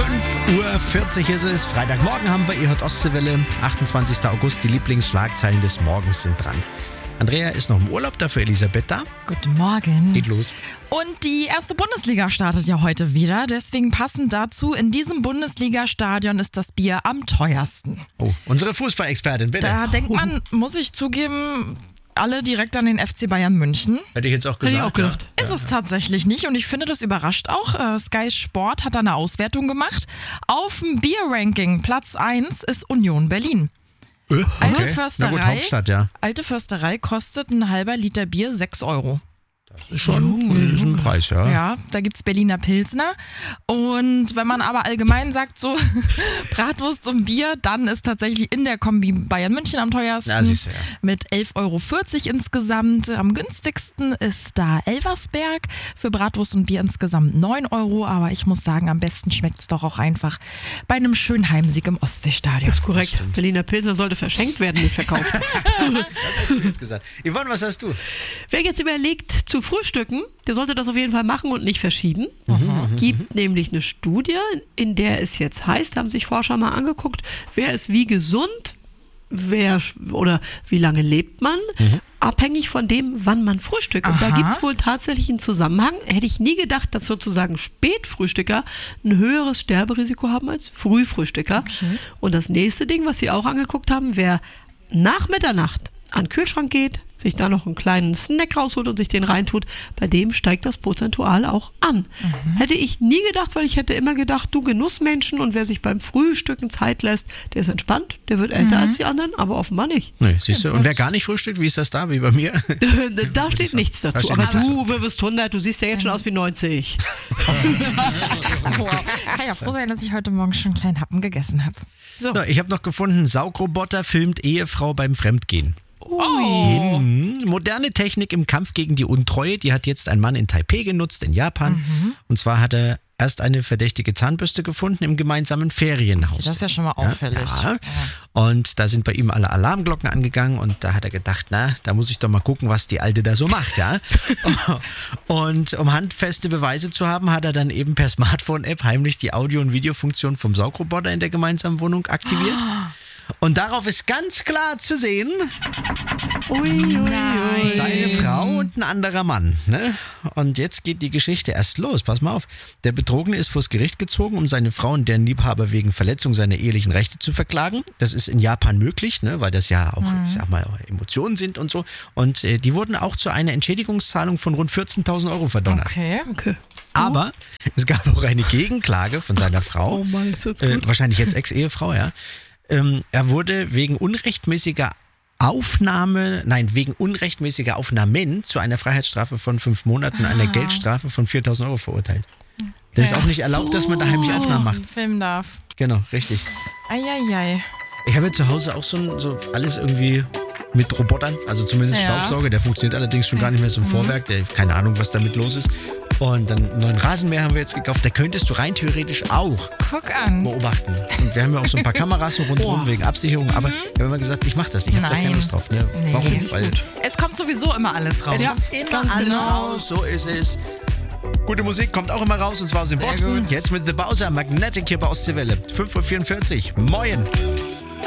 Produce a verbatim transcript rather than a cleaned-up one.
fünf Uhr vierzig ist es. Freitagmorgen haben wir, ihr hört Ostseewelle. achtundzwanzigster August, die Lieblingsschlagzeilen des Morgens sind dran. Andrea ist noch im Urlaub, dafür Elisabeth da. Guten Morgen. Geht los. Und die erste Bundesliga startet ja heute wieder. Deswegen passend dazu, in diesem Bundesliga-Stadion ist das Bier am teuersten. Oh, unsere Fußballexpertin, bitte. Da denkt man, muss ich zugeben, alle direkt an den F C Bayern München. Hätte ich jetzt auch gesagt. Hätte ich auch gedacht. Ja. Ist es tatsächlich nicht und ich finde, das überrascht auch. Äh, Sky Sport hat da eine Auswertung gemacht. Auf dem Bier-Ranking Platz eins ist Union Berlin. Okay. Alte Na Försterei, gut, Hauptstadt, ja. Alte Försterei kostet ein halber Liter Bier sechs Euro. Das ist schon das ist ein Preis, ja. Ja, da gibt's Berliner Pilsner. Und wenn man aber allgemein sagt, so Bratwurst und Bier, dann ist tatsächlich in der Kombi Bayern München am teuersten. Ja, siehst du, ja. Mit elf Euro vierzig insgesamt. Am günstigsten ist da Elversberg. Für Bratwurst und Bier insgesamt neun Euro. Aber ich muss sagen, am besten schmeckt's doch auch einfach bei einem schönen Heimsieg im Ostseestadion. Das ist korrekt. Berliner Pilsner sollte verschenkt werden, nicht verkauft. Das hast du jetzt gesagt. Yvonne, was hast du? Wer jetzt überlegt zu frühstücken, der sollte das auf jeden Fall machen und nicht verschieben. Mhm, Gibt nämlich eine Studie, in der es jetzt heißt, da haben sich Forscher mal angeguckt, wer ist wie gesund, wer oder wie lange lebt man, mhm. abhängig von dem, wann man frühstückt. Und Aha. da gibt es wohl tatsächlich einen Zusammenhang. Hätte ich nie gedacht, dass sozusagen Spätfrühstücker ein höheres Sterberisiko haben als Frühfrühstücker. Okay. Und das nächste Ding, was sie auch angeguckt haben, wer nach Mitternacht an den Kühlschrank geht, sich da noch einen kleinen Snack rausholt und sich den reintut, bei dem steigt das prozentual auch an. Mhm. Hätte ich nie gedacht, weil ich hätte immer gedacht, du Genussmenschen und wer sich beim Frühstücken Zeit lässt, der ist entspannt, der wird älter mhm. als die anderen, aber offenbar nicht. Nee, siehst du. Und wer gar nicht frühstückt, wie ist das da, wie bei mir? Da steht nichts dazu. steht Aber nichts du, wir wirst hundert, du siehst ja jetzt schon aus wie neunzig. Wow. Kann ja froh sein, dass ich heute Morgen schon einen kleinen Happen gegessen habe. So. So, ich habe noch gefunden, Saugroboter filmt Ehefrau beim Fremdgehen. Oh. Mhm. Moderne Technik im Kampf gegen die Untreue, die hat jetzt ein Mann in Taipei genutzt, in Japan. Mhm. Und zwar hat er erst eine verdächtige Zahnbürste gefunden im gemeinsamen Ferienhaus. Okay, das ist ja schon mal auffällig. Ja, ja. Und da sind bei ihm alle Alarmglocken angegangen und da hat er gedacht, na, da muss ich doch mal gucken, was die Alte da so macht, ja. Und um handfeste Beweise zu haben, hat er dann eben per Smartphone-App heimlich die Audio- und Videofunktion vom Saugroboter in der gemeinsamen Wohnung aktiviert. Und darauf ist ganz klar zu sehen, Ui, ui, ui. seine Frau und ein anderer Mann. Ne? Und jetzt geht die Geschichte erst los. Pass mal auf. Der Betrogene ist vors Gericht gezogen, um seine Frau und deren Liebhaber wegen Verletzung seiner ehelichen Rechte zu verklagen. Das ist in Japan möglich, ne? Weil das ja auch, mhm. ich sag mal, Emotionen sind und so. Und äh, die wurden auch zu einer Entschädigungszahlung von rund vierzehntausend Euro verdonnert. Okay. Okay. Aber es gab auch eine Gegenklage von seiner Frau. Oh Mann, das wird's äh, gut. wahrscheinlich jetzt Ex-Ehefrau, ja. Ähm, er wurde wegen unrechtmäßiger Aufnahme, nein, wegen unrechtmäßiger Aufnahmen zu einer Freiheitsstrafe von fünf Monaten, einer Geldstrafe von viertausend Euro verurteilt. Das ist auch nicht erlaubt, dass man da heimlich Aufnahmen macht. Filmen darf. Genau, richtig. Eieiei. Ich habe ja zu Hause auch so, ein, so alles irgendwie mit Robotern, also zumindest Ja. Staubsauger, der funktioniert allerdings schon gar nicht mehr so im Vorwerk, der, keine Ahnung, was damit los ist. Und dann einen neuen Rasenmäher haben wir jetzt gekauft, da könntest du rein theoretisch auch Guck an. beobachten. Und wir haben ja auch so ein paar Kameras so rundherum Oh. wegen Absicherung, aber ich habe immer gesagt, ich mache das nicht, ich habe da keine Nein. Lust drauf. Ne? Nee. Warum? Weil Es kommt sowieso immer alles raus. es Ja, ist immer ganz alles genau. raus, so ist es. Gute Musik kommt auch immer raus, und zwar aus den Sehr Boxen. gut. Jetzt mit The Bowser, Magnetic hier bei Ostseewelle. fünf Uhr vierundvierzig. Moin.